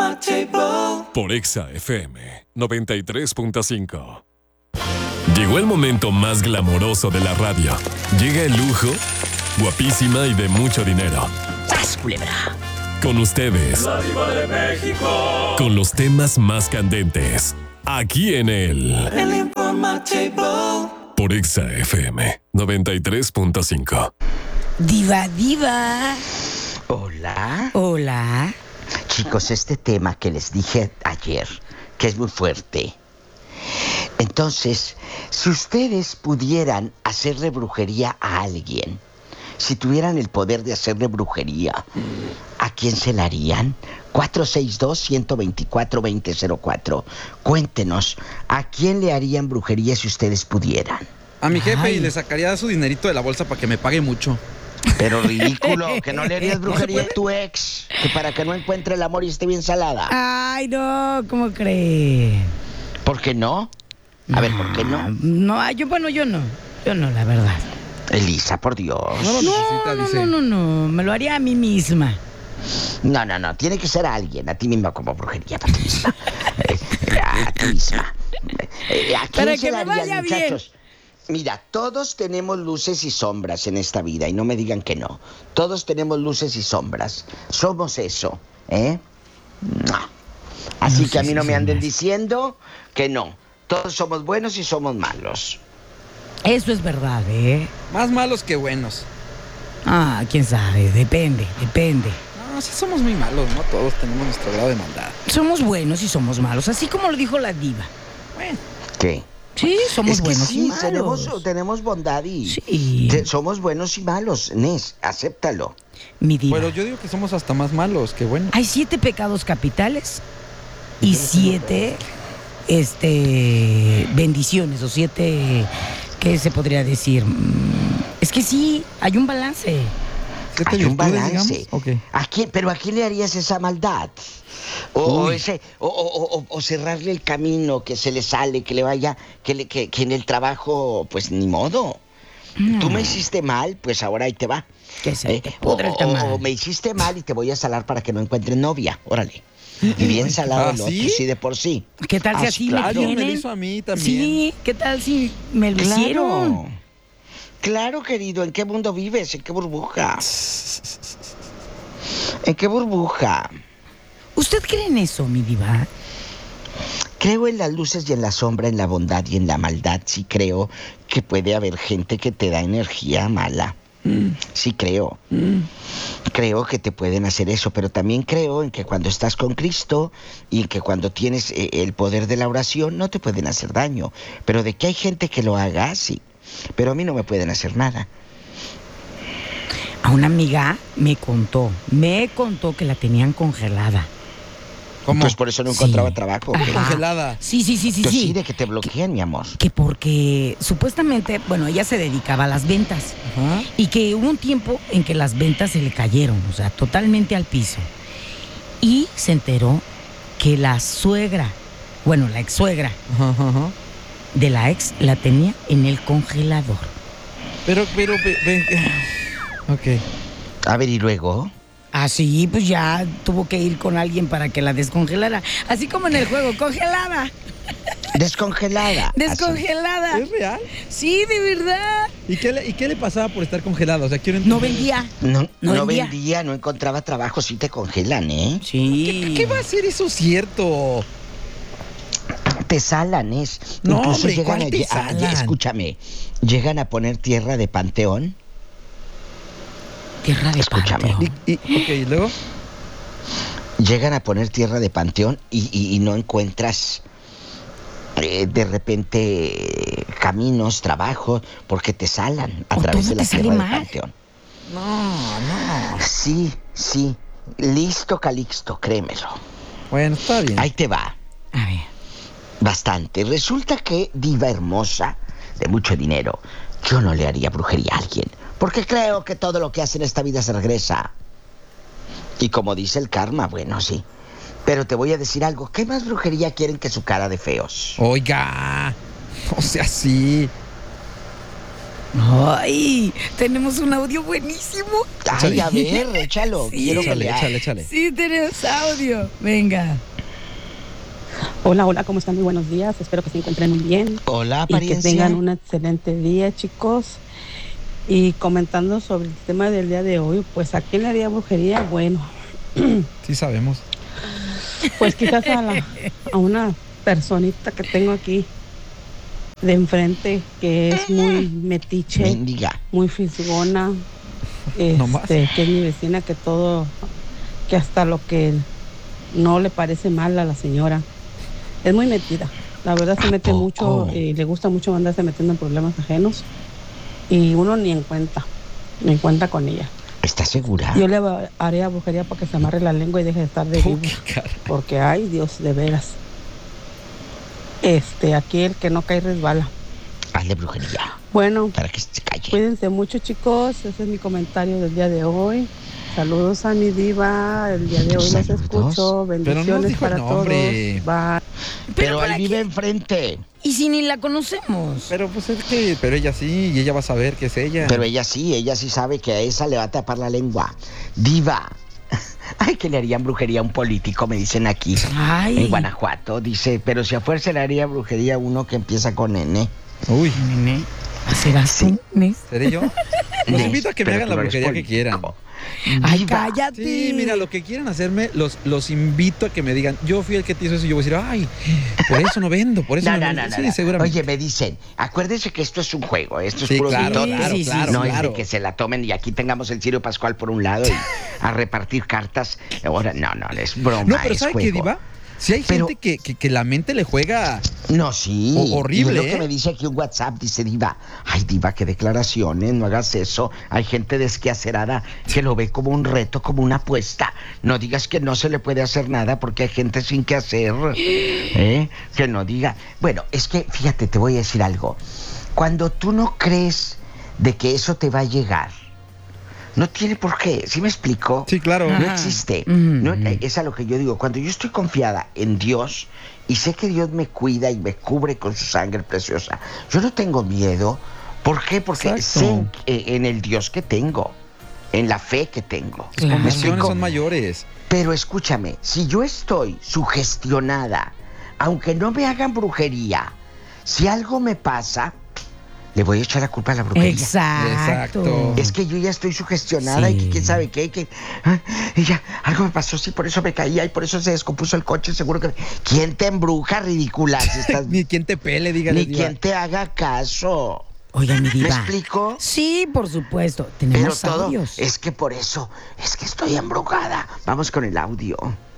Por Exa FM 93.5. Llegó el momento más glamoroso de la radio. Llega el lujo, guapísima y de mucho dinero. ¡Sas, culebra! Con ustedes, La Diva de México. con los temas más candentes. Aquí en el Informativo. Por Exa FM 93.5. Diva. Hola. Hola. Chicos, este tema que les dije ayer, que es muy fuerte. Entonces, si ustedes pudieran hacerle brujería a alguien, si tuvieran el poder de hacerle brujería, ¿a quién se la harían? 462-124-2004. Cuéntenos, ¿a quién le harían brujería si ustedes pudieran? A mi jefe, Ay. y le sacaría su dinerito de la bolsa para que me pague mucho. Pero ridículo, que no le harías brujería a tu ex, que para que no encuentre el amor y esté bien salada. Ay, no, ¿cómo cree? ¿Por qué no? A ver, ¿por qué no? No, yo no. Yo no, la verdad. Elisa, por Dios. No lo necesita, dice. No, me lo haría a mí misma. No, tiene que ser a alguien, a ti misma como brujería, para ti misma. A ti misma. ¿A quién Para se que la me harían, vaya bien. muchachos? Mira, todos tenemos luces y sombras en esta vida, y no me digan que no. Todos tenemos luces y sombras. Somos eso, ¿eh? ¡Mua! Así que a mí no me anden diciendo que no. Todos somos buenos y somos malos. Eso es verdad, ¿eh? Más malos que buenos. Ah, quién sabe, depende. No, sí somos muy malos, ¿no? Todos tenemos nuestro grado de maldad. Somos buenos y somos malos, así como lo dijo la diva. Bueno, ¿Qué? Sí, somos Es que buenos sí, y malos. tenemos bondad y Sí. somos buenos y malos, Nes, acéptalo. Mi diva. pero yo digo que somos hasta más malos que buenos. Hay 7 pecados capitales y 7 bendiciones o 7, ¿qué se podría decir? Es que sí, hay un balance. ¿Siete Hay un virtudes, balance. digamos? Ok. ¿Pero a quién le harías esa maldad? O cerrarle el camino, que se le sale, que le vaya, que en el trabajo, pues ni modo. Tú me hiciste mal, pues ahora ahí te va. Que se te pudra el tamal. O me hiciste mal y te voy a salar para que no encuentres novia. Órale. Y bien salado el otro, ¿sí? sí de por sí. ¿Qué tal si Ah, así claro. me Alguien me tienen? lo hizo a mí también. Sí, ¿qué tal si me lo hicieron? Claro, querido, ¿en qué mundo vives? ¿En qué burbuja? ¿En qué burbuja? ¿Usted cree en eso, mi diva? Creo en las luces y en la sombra, en la bondad y en la maldad. Sí creo que puede haber gente que te da energía mala. Sí creo. Creo que te pueden hacer eso, pero también creo en que cuando estás con Cristo y en que cuando tienes el poder de la oración no te pueden hacer daño. Pero de que hay gente que lo haga, sí. Pero a mí no me pueden hacer nada. A una amiga me contó que la tenían congelada. ¿Cómo? Pues por eso no Sí. encontraba trabajo. ¿Qué? Congelada. Sí. Pues sí, de que te bloquean, mi amor. Que porque supuestamente, bueno, ella se dedicaba a las ventas. Ajá. Y que hubo un tiempo en que las ventas se le cayeron, o sea, totalmente al piso. Y se enteró que la suegra, bueno, la ex suegra Ajá. de la ex la tenía en el congelador. Pero, ok. A ver, ¿y luego? Así, pues ya tuvo que ir con alguien para que la descongelara. Así como en el juego, congelada. Descongelada. Descongelada. ¿Es real? Sí, de verdad. ¿Y qué le pasaba por estar congelada? O sea, quiero No entender. vendía. Así. No No vendía, no encontraba trabajo, sí te congelan, ¿eh? Sí. ¿Qué va a ser eso cierto? Te salan, es. No, Incluso hombre, llegan ¿cuál te salan? escúchame, llegan a poner tierra de panteón. Tierra de Escúchame. panteón. Ok, ¿y luego? Llegan a poner tierra de panteón y no encuentras de repente caminos, trabajo, porque te salan a O través todo de la te sale tierra de mal. panteón. No. Sí. Listo, Calixto, créemelo. Bueno, está bien. Ahí te va. A ver. Bastante. Resulta que diva hermosa, de mucho dinero, yo no le haría brujería a alguien, porque creo que todo lo que hace en esta vida se regresa. Y como dice el karma, bueno, sí. Pero te voy a decir algo, ¿qué más brujería quieren que su cara de feos? Oiga, o sea, sí. Ay, tenemos un audio buenísimo. Ay, a ver, échalo. Sí. Quiero que lea. Échale. Sí, tenemos audio. Venga. Hola, ¿cómo están? Muy buenos días. Espero que se encuentren muy bien. Hola, Y que apariencia. tengan un excelente día, chicos. Y comentando sobre el tema del día de hoy, pues ¿a quién le haría brujería? Bueno, Sí sabemos. pues quizás a una personita que tengo aquí de enfrente, que es muy metiche, Mendiga. muy fisgona, ¿No más? que es mi vecina, que hasta lo que no le parece mal a la señora. Es muy metida. La verdad se mete poco? mucho y le gusta mucho andarse metiendo en problemas ajenos. Y uno ni en cuenta con ella. ¿Estás segura? Yo le haría brujería para que se amarre la lengua y deje de estar de vivo. Porque, ay, Dios, de veras. Aquí el que no cae resbala. Hazle brujería Bueno, para que se calle. cuídense mucho, chicos. Ese es mi comentario del día de hoy. Saludos a mi diva. El día de hoy los Saludos. escucho. Pero no nos Bendiciones dijo el para todos. nombre. Bye. Pero ¿para él vive qué? enfrente. ¿Y si ni la conocemos? Pero pues es que, pero ella sí, y ella va a saber que es ella. Pero ella sí sabe que a esa le va a tapar la lengua. Diva. Ay, que le harían brujería a un político, me dicen aquí. Ay. En Guanajuato, dice, pero si a fuerza le haría brujería a uno que empieza con N. Uy, Nene. ¿Serás tú, Nes? ¿seré yo? Los Nes, invito a que me pero hagan tú la no eres brujería que político. quieran. Ay, Diva. cállate. Sí, mira, lo que quieran hacerme, los invito a que me digan, yo fui el que te hizo eso, y yo voy a decir, ay, por eso no vendo, por eso No, no no, vendo. no, Sí, no. seguramente. Oye, me dicen, acuérdense que esto es un juego, esto es Sí, puro claro, mitote. claro, Sí, sí, claro, No es claro. de que se la tomen y aquí tengamos el Cirio Pascual por un lado y a repartir cartas. Ahora, no, es broma, No, pero es ¿sabe juego. qué, Diva? Si hay Pero- gente que la mente le juega. No, sí. Horrible, Y es lo ¿eh? que me dice aquí un WhatsApp, dice Diva. Ay, Diva, qué declaraciones, no hagas eso. Hay gente desquacerada que lo ve como un reto, como una apuesta. No digas que no se le puede hacer nada porque hay gente sin que hacer. Que no diga. Bueno, es que, fíjate, te voy a decir algo. Cuando tú no crees de que eso te va a llegar, no tiene por qué. ¿Sí me explico? Sí, claro. No Ajá. existe. Mm. No, es a lo que yo digo. Cuando yo estoy confiada en Dios y sé que Dios me cuida y me cubre con su sangre preciosa, yo no tengo miedo. ¿Por qué? Porque Exacto. sé en el Dios que tengo, en la fe que tengo. Claro. ¿Me Las explico? opciones son mayores. Pero escúchame, si yo estoy sugestionada, aunque no me hagan brujería, si algo me pasa, le voy a echar la culpa a la brujería. Exacto. Es que yo ya estoy sugestionada Sí. y que quién sabe qué, y ya, algo me pasó, sí, por eso me caía y por eso se descompuso el coche, seguro que... ¿Quién te embruja, ridícula? Si estás... Ni quien te pele, dígale. Ni Diva. quien te haga caso. Oiga, mi ¿Me diva. explico? Sí, por supuesto. Pero Tenemos todo audios. es que por eso, es que estoy embrujada. Vamos con el audio.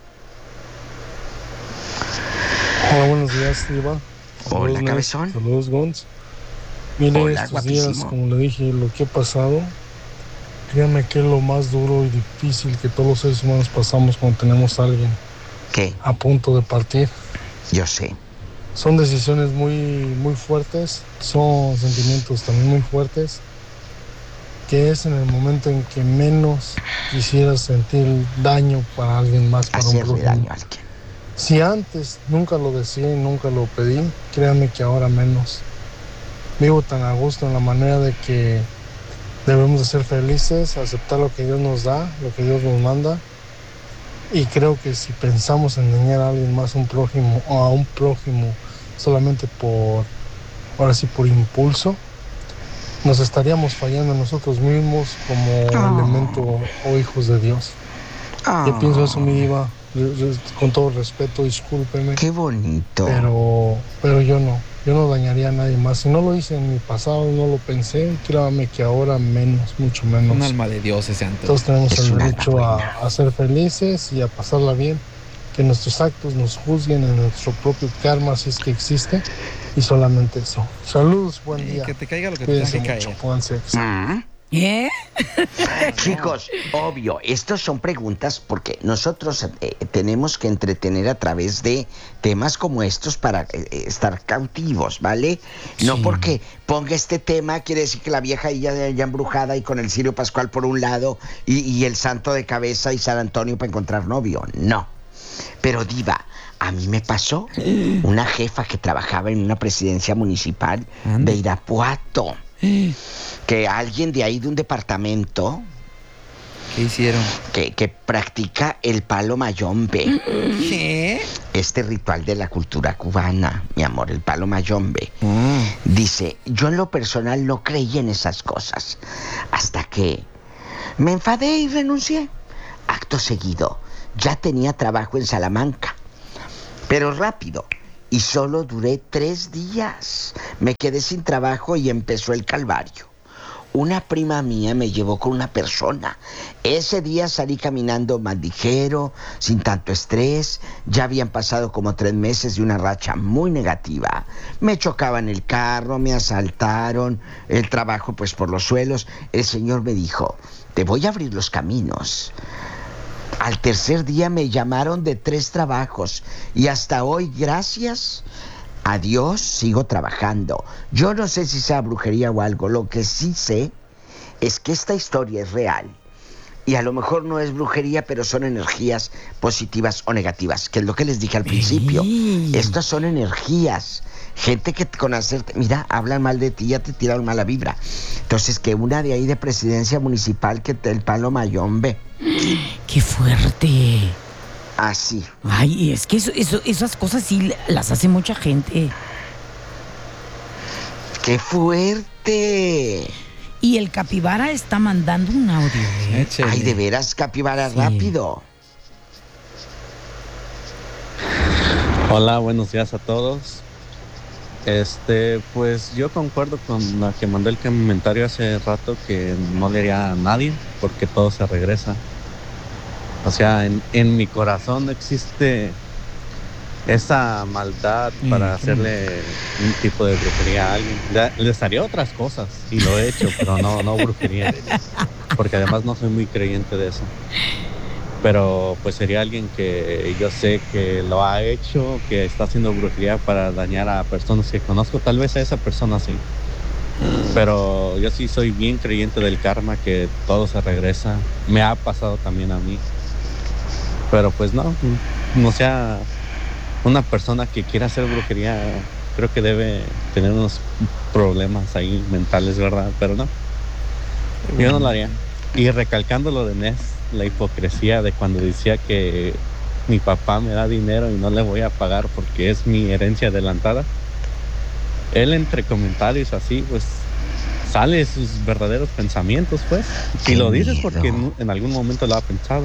Hola, buenos días, Diva. Hola, Nes. cabezón. Saludos, Gons. Mire, Hola, estos días, guapísimo. como le dije, lo que he pasado, créanme que es lo más duro y difícil que todos los seres humanos pasamos cuando tenemos a alguien ¿Qué? a punto de partir. Yo sé. Son decisiones muy fuertes, son sentimientos también muy fuertes, que es en el momento en que menos quisieras sentir daño para alguien más, para un Hacerle prójimo. daño a alguien. Si antes nunca lo decía y nunca lo pedí, créanme que ahora menos. Vivo tan a gusto en la manera de que debemos de ser felices, aceptar lo que Dios nos da, lo que Dios nos manda. Y creo que si pensamos en dañar a alguien más, un prójimo, o a un prójimo, solamente por impulso, nos estaríamos fallando a nosotros mismos como elemento o hijos de Dios. Yo pienso eso, mi diva, con todo respeto, discúlpeme, Qué bonito. pero yo no dañaría a nadie más. Si no lo hice en mi pasado, no lo pensé, créame que ahora menos, mucho menos. Un alma de Dios ese santo. Todos tenemos Es el un alma derecho buena. a ser felices y a pasarla bien, que nuestros actos nos juzguen en nuestro propio karma, si es que existe, y solamente eso. Saludos, buen día. Que te caiga lo que te tenga Cuídense que mucho, caer. pónganse. ¿Mm? ¿Eh? Chicos, obvio, estas son preguntas porque nosotros tenemos que entretener a través de temas como estos para estar cautivos, ¿vale? No Sí. porque ponga este tema quiere decir que la vieja ya embrujada y con el Cirio Pascual por un lado y el santo de cabeza y San Antonio para encontrar novio. No. Pero diva, a mí me pasó una jefa que trabajaba en una presidencia municipal Ande. de Irapuato. que alguien de ahí de un departamento ¿Qué hicieron? que practica el palo mayombe. ¿Qué? Este ritual de la cultura cubana, mi amor, el palo mayombe. Oh. Dice, yo en lo personal no creí en esas cosas, hasta que me enfadé y renuncié. Acto seguido, ya tenía trabajo en Salamanca, pero rápido, y solo duré 3 días. Me quedé sin trabajo y empezó el calvario. Una prima mía me llevó con una persona. Ese día salí caminando más ligero, sin tanto estrés. Ya habían pasado como 3 meses de una racha muy negativa. Me chocaban el carro, me asaltaron, el trabajo pues por los suelos. El Señor me dijo, te voy a abrir los caminos. Al tercer día me llamaron de 3 trabajos y hasta hoy, gracias a Dios, sigo trabajando. Yo no sé si sea brujería o algo. Lo que sí sé es que esta historia es real. Y a lo mejor no es brujería, pero son energías positivas o negativas, que es lo que les dije al principio. Estas son energías. Gente que con hacerte, mira, hablan mal de ti, ya te tiraron mala vibra. Entonces, que una de ahí de presidencia municipal, que el palo mayombe. ¡Qué fuerte! Así. Ay, es que esas cosas sí las hace mucha gente. ¡Qué fuerte! Y el capibara está mandando un audio, ¿eh? Échale. Ay, de veras, capibara, Sí. rápido. Hola, buenos días a todos. Pues yo concuerdo con la que mandó el comentario hace rato, que no le haría a nadie porque todo se regresa. O sea, en mi corazón no existe esa maldad para hacerle un tipo de brujería a alguien. Les haría otras cosas y lo he hecho, pero no brujería. Porque además no soy muy creyente de eso. Pero pues sería alguien que yo sé que lo ha hecho, que está haciendo brujería para dañar a personas que conozco. Tal vez a esa persona sí. Pero yo sí soy bien creyente del karma, que todo se regresa. Me ha pasado también a mí. Pero pues no sea una persona que quiera hacer brujería, creo que debe tener unos problemas ahí mentales, ¿verdad? Pero no, yo no lo haría. Y recalcando lo de Ness, la hipocresía de cuando decía que mi papá me da dinero y no le voy a pagar porque es mi herencia adelantada. Él, entre comentarios así, pues sale sus verdaderos pensamientos, pues. Si lo dices porque en algún momento lo ha pensado.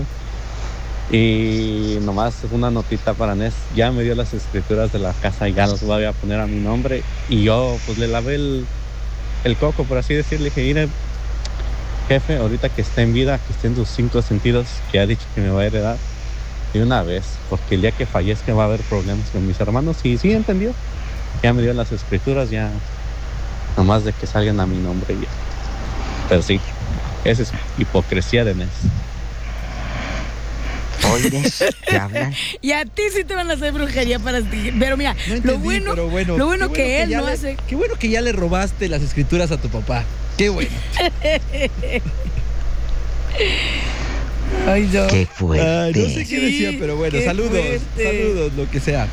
Y nomás una notita para Ness, ya me dio las escrituras de la casa y ya las voy a poner a mi nombre. Y yo pues le lavé el coco, por así decirle. Dije, mire, jefe, ahorita que está en vida, que esté en sus 5 sentidos, que ha dicho que me va a heredar, de una vez, porque el día que fallezca va a haber problemas con mis hermanos. Y sí, entendió. Ya me dio las escrituras, ya nomás de que salgan a mi nombre ya. Pero sí, esa es hipocresía de Ness. ¿Oyes? ¿Te hablan? Y a ti sí te van a hacer brujería para ti. Pero mira, No entendí, lo bueno que él no hace. Qué bueno que ya le robaste las escrituras a tu papá. Qué bueno. Ay, no. ¡Qué fuerte! Ay, no sé qué decía, pero bueno, qué saludos, fuerte. lo que sea.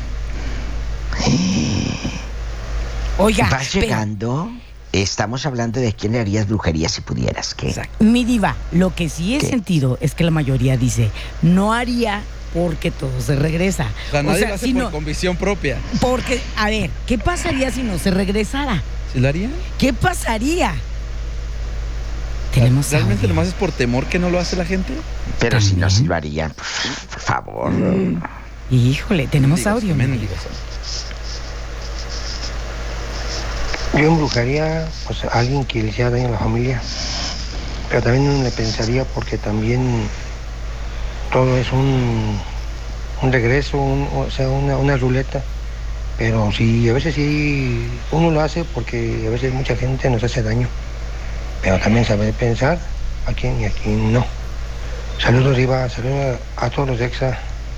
Oiga, ¿Vas pero, llegando? Estamos hablando de quién le harías brujería si pudieras. ¿Qué? mi diva, lo que sí he ¿Qué? sentido es que la mayoría dice, no haría porque todo se regresa. O sea, nadie lo hace si por no, convicción propia. porque, a ver, ¿qué pasaría si no se regresara? ¿Sí lo harían? ¿Qué pasaría? Tenemos ¿Realmente audio. nomás es por temor que no lo hace la gente? Pero si no ¿También? silbarían, por favor. Híjole, tenemos audio. mi diva. Mendigos. Yo embrujaría pues, a alguien que le hiciera daño a la familia, pero también le pensaría porque también todo es un regreso, o sea, una ruleta. Pero sí, a veces sí uno lo hace porque a veces mucha gente nos hace daño, pero también saber pensar a quién y a quién no. Saludos, Riva, saludos a todos los de EXA.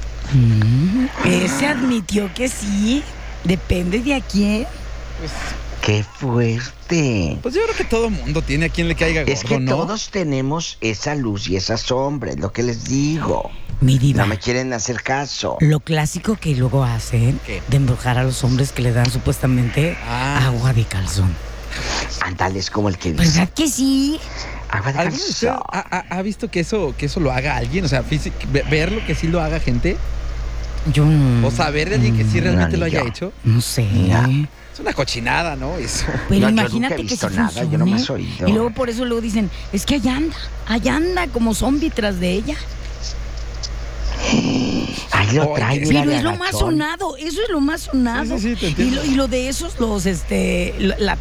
Ese admitió que sí, depende de a quién. ¡Qué fuerte! Pues yo creo que todo mundo tiene a quien le caiga gordo, Es que ¿no? todos tenemos esa luz y esa sombra, es lo que les digo. Mi diva. No me quieren hacer caso. Lo clásico que luego hacen ¿Qué? de embrujar a los hombres que le dan supuestamente Ah. agua de calzón. Ándale, es como el que dice. ¿Verdad que sí? Agua de ¿Alguno de ustedes calzón. ha visto que eso lo haga alguien? O sea, verlo que sí lo haga gente. Yo no. O saber de alguien que sí realmente ni lo haya yo. hecho. No sé. Ya. Es una cochinada, ¿no? Eso. Pero No, yo imagínate nunca he que visto sí nada, yo no me funcione. he oído. Y luego por eso luego dicen, es que allá anda como zombie tras de ella. Ahí lo Oye, trae, pero mira, Pero de es lo más agachón. sonado, eso es lo más sonado. Sí, te entiendo. Y lo de esos, la